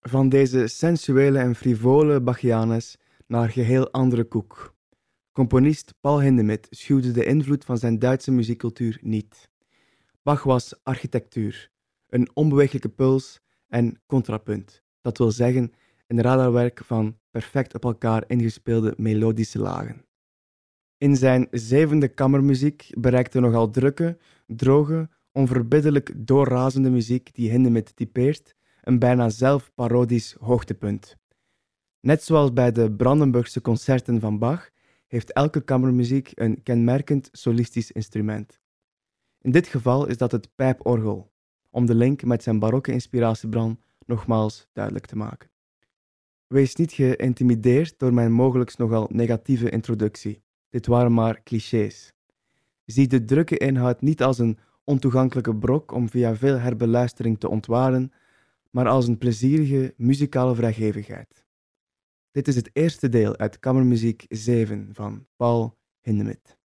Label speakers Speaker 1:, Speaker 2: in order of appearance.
Speaker 1: Van deze sensuele en frivole Bachianes naar geheel andere koek. Componist Paul Hindemith schuwde de invloed van zijn Duitse muziekcultuur niet. Bach was architectuur, een onbeweeglijke puls en contrapunt. Dat wil zeggen, een radarwerk van perfect op elkaar ingespeelde melodische lagen. In zijn zevende kammermuziek bereikte nogal drukke, droge, onverbiddelijk doorrazende muziek die Hindemith typeert, een bijna zelfparodisch hoogtepunt. Net zoals bij de Brandenburgse concerten van Bach heeft elke kammermuziek een kenmerkend solistisch instrument. In dit geval is dat het pijporgel, om de link met zijn barokke inspiratiebron nogmaals duidelijk te maken. Wees niet geïntimideerd door mijn mogelijk nogal negatieve introductie. Dit waren maar clichés. Zie de drukke inhoud niet als een ontoegankelijke brok om via veel herbeluistering te ontwaren, maar als een plezierige muzikale vrijgevigheid. Dit is het eerste deel uit Kammermuziek 7 van Paul Hindemith.